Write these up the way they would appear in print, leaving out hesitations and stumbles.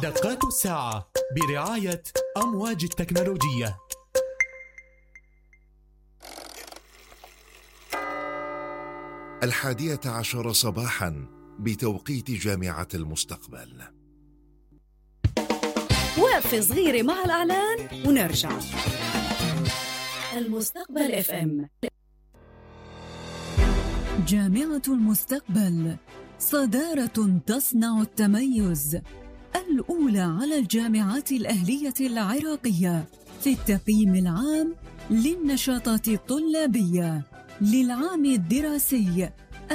دقات الساعة برعاية أمواج التكنولوجية. 11:00 صباحا بتوقيت جامعة المستقبل. وقفة صغيرة مع الإعلان ونرجع. المستقبل FM. جامعة المستقبل، صدارة تصنع التميز، الأولى على الجامعات الأهلية العراقية في التقييم العام للنشاطات الطلابية للعام الدراسي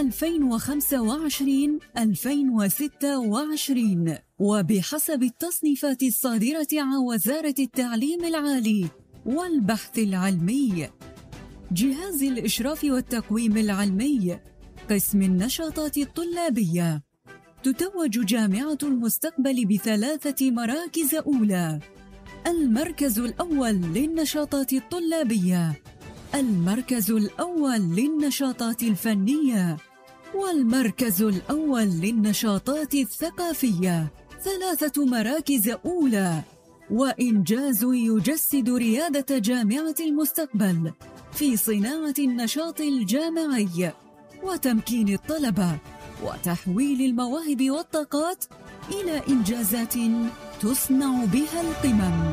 2025-2026، وبحسب التصنيفات الصادرة عن وزارة التعليم العالي والبحث العلمي. جهاز الإشراف والتقويم العلمي، قسم النشاطات الطلابية. تتوج جامعة المستقبل ب3 مراكز أولى: المركز الأول للنشاطات الطلابية، المركز الأول للنشاطات الفنية، والمركز الأول للنشاطات الثقافية. 3 مراكز أولى، وإنجاز يجسد ريادة جامعة المستقبل في صناعة النشاط الجامعي وتمكين الطلبة وتحويل المواهب والطاقات إلى إنجازات تصنع بها القمم.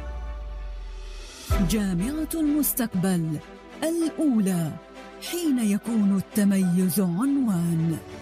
جامعة المستقبل، الأولى حين يكون التميز عنوان.